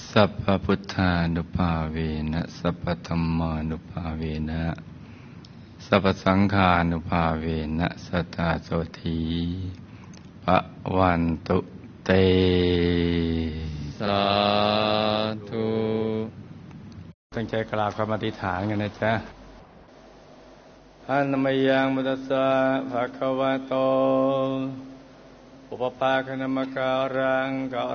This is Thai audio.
สัพพพุทธานุภาเวนะสัพพธัมมานุภาเวนะสัพพสังฆานุภาเวนะสัทธาโสธีภวันตุเตสาธุตั้งใจกราบคำอธิษฐานกันนะจ๊ะอะนะมะยังมุตัสสะภะคะวะโตอุปปาคณมการังกะ